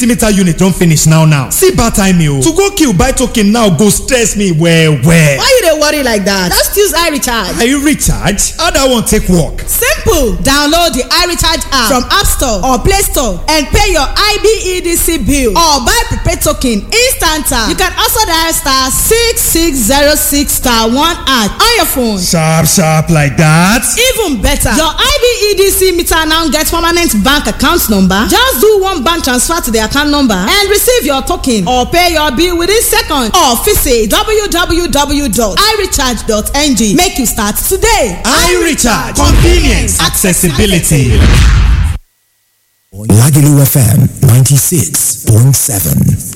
50 meter unit don finish now. See bad time o. To go kill buy token now go stress me well. Why you dey worry like that? Just use iRecharge. Are you recharge? How that one take work? Simple. Download the iRecharge app from App Store or Play Store and pay your IBEDC bill or buy prepaid token instant. You can also dial *6606*1# on your phone. Sharp like that. Even better, your IBEDC meter now get permanent bank account number. Just do one bank transfer to the account number and receive your token or pay your bill within seconds. Or visit www.irecharge.ng. Make you start today. iRecharge. Convenience. Accessibility. Lagelu FM 96.7.